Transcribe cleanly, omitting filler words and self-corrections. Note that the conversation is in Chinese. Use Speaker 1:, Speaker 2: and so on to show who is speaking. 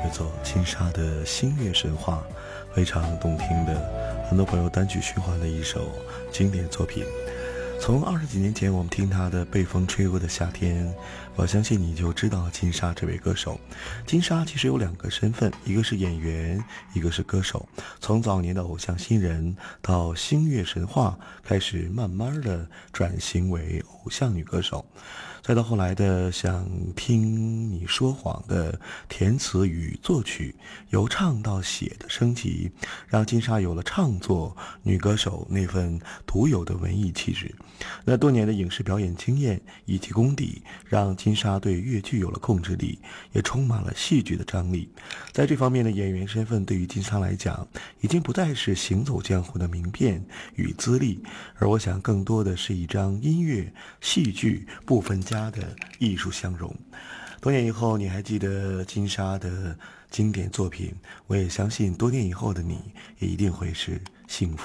Speaker 1: 做金莎的星月神话，非常动听的，很多朋友单曲循环的一首经典作品。从20几年前我们听她的《被风吹过的夏天》，我相信你就知道金莎这位歌手。金莎其实有2个身份，一个是演员，一个是歌手。从早年的偶像新人到星月神话，开始慢慢的转型为偶像女歌手，再到后来的像听你说谎的填词与作曲，由唱到写的升级，让金莎有了唱作女歌手那份独有的文艺气质。那多年的影视表演经验以及功底，让金莎对粤剧有了控制力，也充满了戏剧的张力。在这方面的演员身份对于金莎来讲，已经不再是行走江湖的名片与资历，而我想更多的是一张音乐戏剧不分家的艺术相融。多年以后你还记得金莎的经典作品，我也相信多年以后的你也一定会是幸福